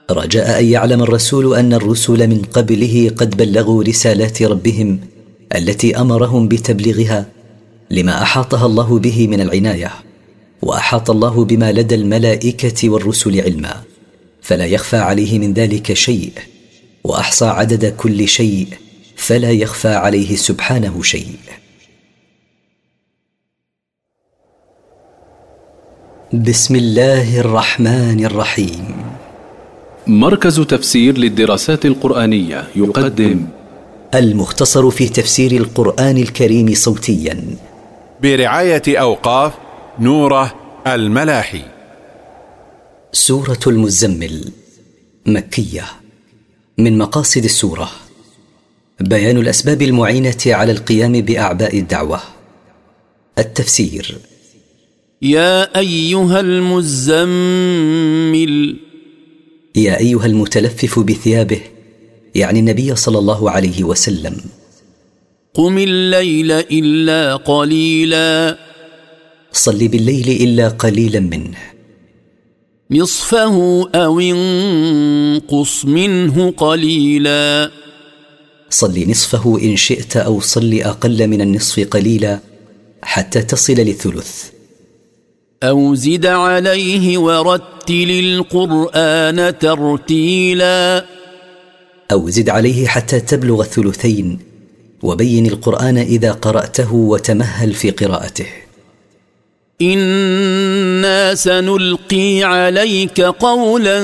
رجاء أن يعلم الرسول أن الرسل من قبله قد بلغوا رسالات ربهم التي أمرهم بتبليغها، لما أحاطها الله به من العناية، وأحاط الله بما لدى الملائكة والرسل علما، فلا يخفى عليه من ذلك شيء، وأحصى عدد كل شيء فلا يخفى عليه سبحانه شيء. بسم الله الرحمن الرحيم. مركز تفسير للدراسات القرآنية يقدم المختصر في تفسير القرآن الكريم صوتيا برعاية أوقاف نوره الملاحي. سورة المزمل مكية. من مقاصد السورة بيان الأسباب المعينة على القيام بأعباء الدعوة. التفسير: يا أيها المزمل، يا أيها المتلفف بثيابه، يعني النبي صلى الله عليه وسلم. قم الليل إلا قليلا، صل بالليل إلا قليلا منه. نصفه أو انقص منه قليلا، صل نصفه إن شئت، أو صل أقل من النصف قليلا حتى تصل للثلث. أو زد عليه ورتل القرآن ترتيلا، أو زد عليه حتى تبلغ الثلثين، وبين القرآن إذا قرأته وتمهل في قراءته. إنا سنلقي عليك قولا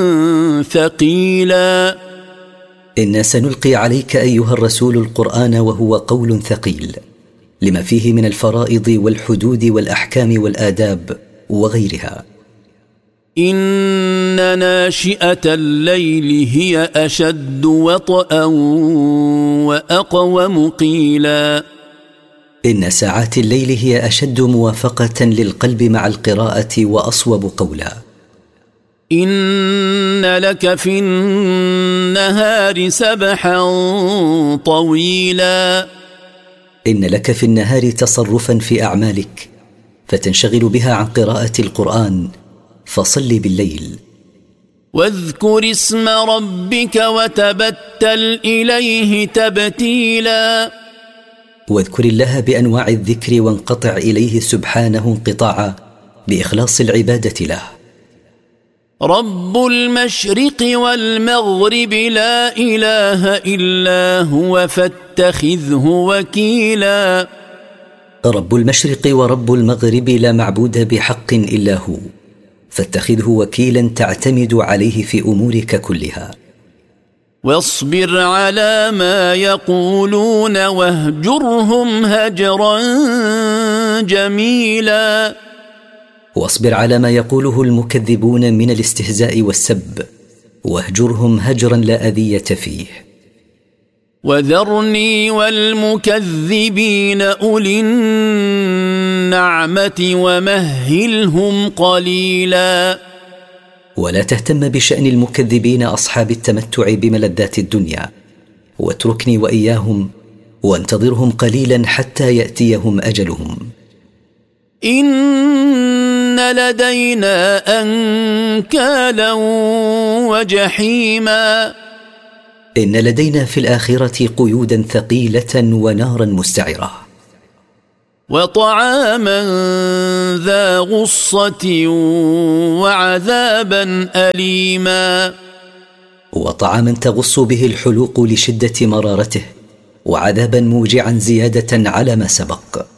ثقيلا، إنا سنلقي عليك أيها الرسول القرآن، وهو قول ثقيل لما فيه من الفرائض والحدود والأحكام والآداب وغيرها. إن ناشئة الليل هي أشد وطئا وأقوم قيلا، إن ساعات الليل هي أشد موافقة للقلب مع القراءة وأصوب قولا. إن لك في النهار سبحا طويلا، إن لك في النهار تصرفا في أعمالك فتنشغل بها عن قراءة القرآن، فصل بالليل. واذكر اسم ربك وتبتل إليه تبتيلا، واذكر الله بأنواع الذكر وانقطع إليه سبحانه انقطاعا بإخلاص العبادة له. رب المشرق والمغرب لا إله إلا هو فاتخذه وكيلا، رب المشرق ورب المغرب لا معبود بحق إلا هو، فاتخذه وكيلا تعتمد عليه في أمورك كلها. واصبر على ما يقولون واهجرهم هجرا جميلا، واصبر على ما يقوله المكذبون من الاستهزاء والسب، واهجرهم هجرا لا أذية فيه. وذرني والمكذبين أولي النعمة ومهلهم قليلا، ولا تهتم بشأن المكذبين أصحاب التمتع بملذات الدنيا، واتركني وإياهم وانتظرهم قليلا حتى يأتيهم أجلهم. إن لدينا أنكالا وجحيما، إن لدينا في الآخرة قيودا ثقيلة ونارا مستعرة. وطعاما ذا غصة وعذابا أليما، وطعاما تغص به الحلوق لشدة مرارته، وعذابا موجعا زيادة على ما سبق.